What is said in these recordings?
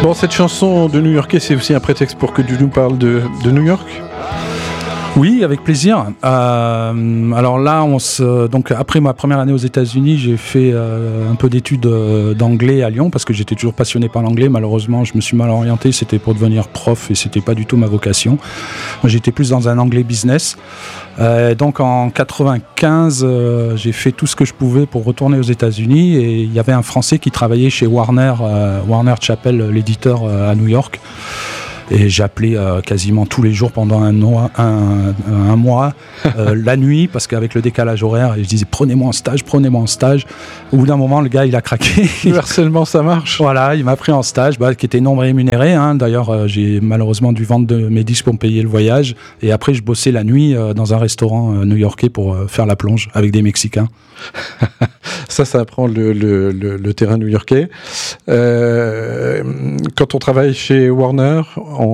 Bon, cette chanson de New-Yorkais, c'est aussi un prétexte pour que tu nous parles de New York ? Oui, avec plaisir. Alors là, donc après ma première année aux États-Unis, j'ai fait un peu d'études d'anglais à Lyon parce que j'étais toujours passionné par l'anglais. Malheureusement, je me suis mal orienté. C'était pour devenir prof et c'était pas du tout ma vocation. Moi, j'étais plus dans un anglais business. Donc en 95, j'ai fait tout ce que je pouvais pour retourner aux États-Unis et il y avait un Français qui travaillait chez Warner Chappell, l'éditeur à New York. Et j'appelais quasiment tous les jours pendant un mois, la nuit, parce qu'avec le décalage horaire, je disais prenez-moi en stage. Au bout d'un moment, le gars, il a craqué. Le harcèlement, ça marche. Voilà, il m'a pris en stage, qui était non rémunéré. D'ailleurs, j'ai malheureusement dû vendre mes disques pour me payer le voyage. Et après, je bossais la nuit dans un restaurant new-yorkais pour faire la plonge avec des Mexicains. Ça apprend le terrain new-yorkais. Quand on travaille chez Warner,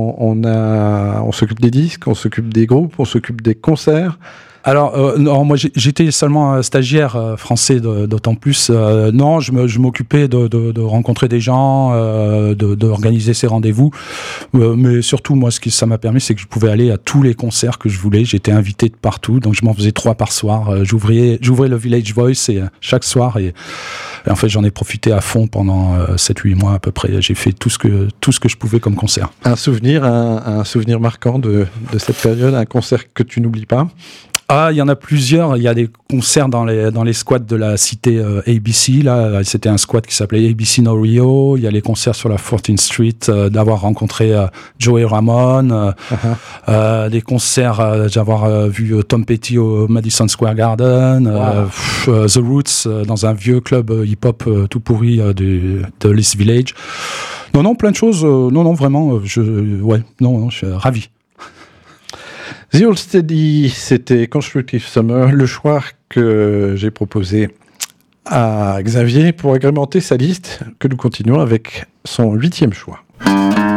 on s'occupe des disques, on s'occupe des groupes, on s'occupe des concerts. Alors, non, moi j'étais seulement stagiaire français, d'autant plus. Non, je m'occupais de rencontrer des gens, d'organiser ces rendez-vous. Mais surtout, moi, ce que ça m'a permis, c'est que je pouvais aller à tous les concerts que je voulais. J'étais invité de partout, donc je m'en faisais 3 par soir. J'ouvrais le Village Voice chaque soir et en fait, j'en ai profité à fond pendant 7-8 mois à peu près. J'ai fait tout ce que je pouvais comme concert. Un souvenir marquant de cette période, un concert que tu n'oublies pas? Ah, il y en a plusieurs. Il y a des concerts dans les squats de la cité ABC. Là, c'était un squat qui s'appelait ABC No Rio. Il y a les concerts sur la 14th Street, d'avoir rencontré Joey Ramone. Des concerts, d'avoir vu Tom Petty au Madison Square Garden. Wow. The Roots dans un vieux club hip-hop tout pourri de l'East Village. Non, plein de choses. Non, vraiment. Je suis ravi. The Old Steady, c'était Constructive Summer, le choix que j'ai proposé à Xavier pour agrémenter sa liste, que nous continuons avec son 8e choix.